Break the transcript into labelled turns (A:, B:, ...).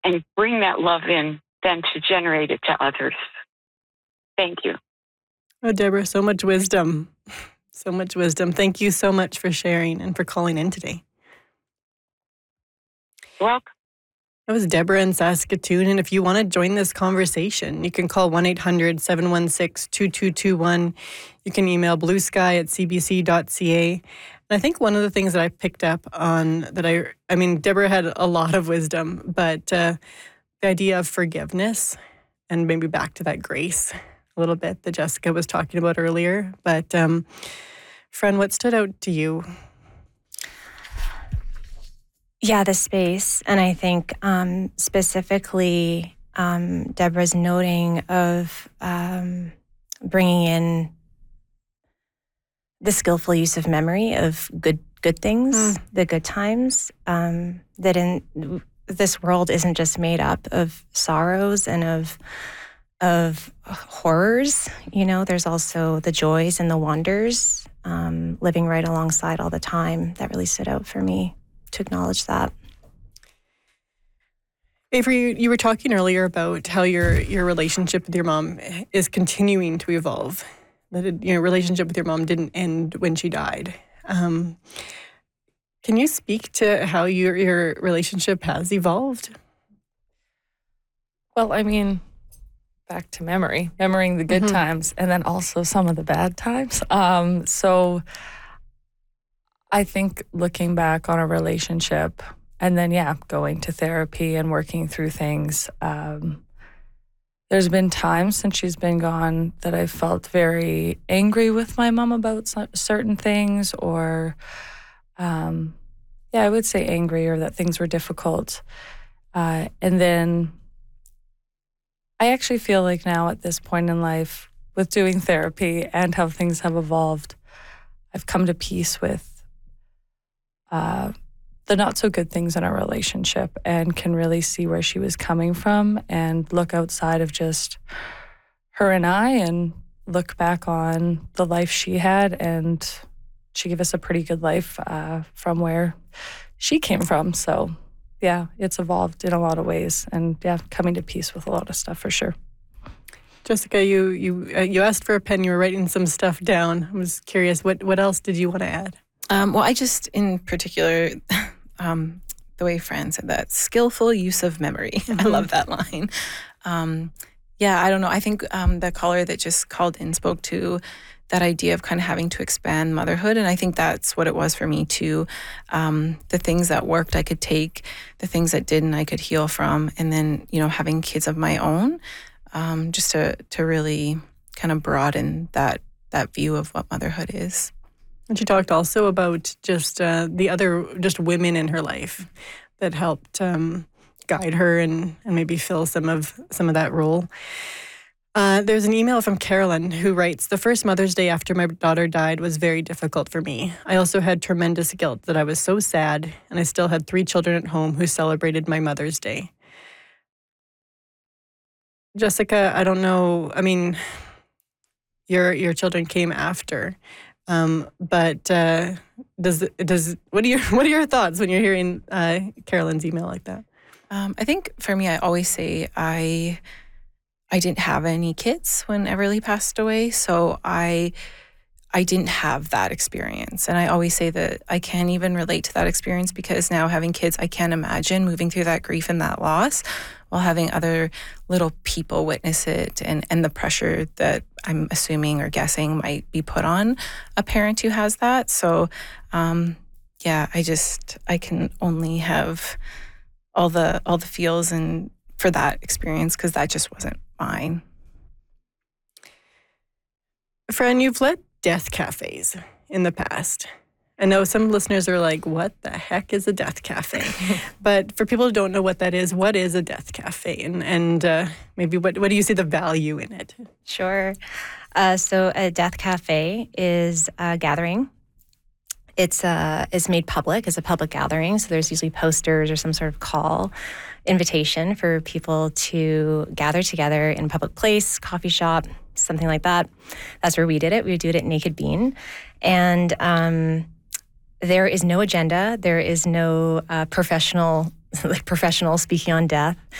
A: and bring that love in than to generate it to others. Thank you.
B: Oh, Deborah, so much wisdom. So much wisdom. Thank you so much for sharing and for calling in today.
A: Welcome.
B: That was Deborah in Saskatoon. And if you want to join this conversation, you can call 1-800-716-2221. You can email bluesky@cbc.ca. And I think one of the things that I picked up on that I mean, Deborah had a lot of wisdom, but the idea of forgiveness and maybe back to that grace a little bit that Jessica was talking about earlier. But friend, what stood out to you?
C: Yeah, the space. And I think specifically Deborah's noting of bringing in the skillful use of memory of good things, the good times, that in this world isn't just made up of sorrows and of horrors. You know, there's also the joys and the wonders living right alongside all the time. That really stood out for me, to acknowledge that.
B: Avery, you were talking earlier about how your relationship with your mom is continuing to evolve. That your relationship with your mom didn't end when she died. Can you speak to how your relationship has evolved?
D: Well, I mean, back to remembering the good times, and then also some of the bad times. So I think looking back on a relationship and then, going to therapy and working through things, there's been times since she's been gone that I felt very angry with my mom about certain things, or, I would say angry, or that things were difficult. And then I actually feel like now at this point in life, with doing therapy and how things have evolved, I've come to peace with the not so good things in our relationship, and can really see where she was coming from and look outside of just her and I, and look back on the life she had, and she gave us a pretty good life from where she came from. So it's evolved in a lot of ways, and coming to peace with a lot of stuff for sure.
B: Jessica, you asked for a pen. You were writing some stuff down. I was curious, what else did you want to add?
E: Well, I just, in particular, the way Fran said that, skillful use of memory. I love that line. I don't know. I think the caller that just called in spoke to that idea of kind of having to expand motherhood. And I think that's what it was for me too. The things that worked, I could take. The things that didn't, I could heal from. And then, having kids of my own, just to really kind of broaden that view of what motherhood is.
B: And she talked also about just the other women in her life that helped guide her and maybe fill some of that role. There's an email from Carolyn who writes, "The first Mother's Day after my daughter died was very difficult for me. I also had tremendous guilt that I was so sad, and I still had 3 children at home who celebrated my Mother's Day." Jessica, I don't know. I mean, your children came after. But what are your thoughts when you're hearing Carolyn's email like that?
E: I think for me, I always say I didn't have any kids when Everly passed away, so I didn't have that experience. And I always say that I can't even relate to that experience, because now having kids, I can't imagine moving through that grief and that loss while having other little people witness it, and the pressure that I'm assuming or guessing might be put on a parent who has that. So, I can only have all the feels and for that experience, because that just wasn't mine.
B: Fran, you've led death cafes in the past. I know some listeners are like, what the heck is a death cafe? But for people who don't know what that is, what is a death cafe? And maybe what do you see the value in it?
C: Sure. So a death cafe is a gathering. It's made public. It's a public gathering. So there's usually posters or some sort of call invitation for people to gather together in a public place, coffee shop, something like that. That's where we did it. We would do it at Naked Bean. And there is no agenda. There is no professional like professional speaking on death.